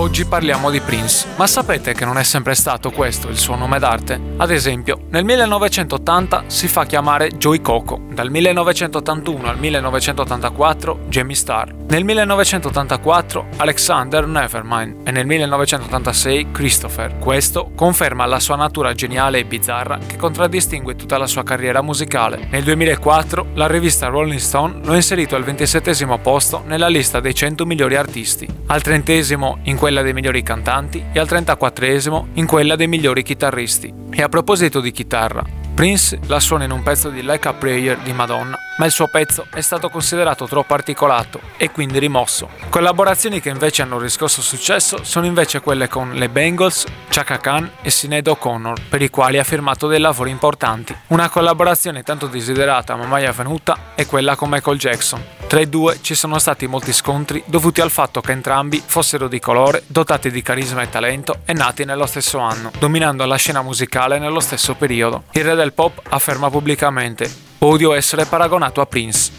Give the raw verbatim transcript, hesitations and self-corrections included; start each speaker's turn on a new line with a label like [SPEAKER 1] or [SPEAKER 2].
[SPEAKER 1] oggi parliamo di Prince, ma sapete che non è sempre stato questo il suo nome d'arte? Ad esempio, nel millenovecentottanta si fa chiamare Joey Coco, dal millenovecentottantuno al millenovecentottantaquattro Jamie Starr, nel millenovecentottantaquattro Alexander Nevermind e nel millenovecentottantasei Christopher. Questo conferma la sua natura geniale e bizzarra che contraddistingue tutta la sua carriera musicale. Nel duemilaquattro la rivista Rolling Stone lo ha inserito al ventisettesimo posto nella lista dei cento migliori artisti, al trentesimo in quella dei migliori cantanti e al trentaquattresimo in quella dei migliori chitarristi. E a proposito di chitarra, Prince la suona in un pezzo di Like a Prayer di Madonna, ma il suo pezzo è stato considerato troppo articolato e quindi rimosso. Collaborazioni che invece hanno riscosso successo sono invece quelle con le Bangles, Chaka Khan e Sinead O'Connor, per i quali ha firmato dei lavori importanti. Una collaborazione tanto desiderata ma mai avvenuta è quella con Michael Jackson. Tra i due ci sono stati molti scontri dovuti al fatto che entrambi fossero di colore, dotati di carisma e talento e nati nello stesso anno, dominando la scena musicale nello stesso periodo. Il re del pop afferma pubblicamente: odio essere paragonato a Prince.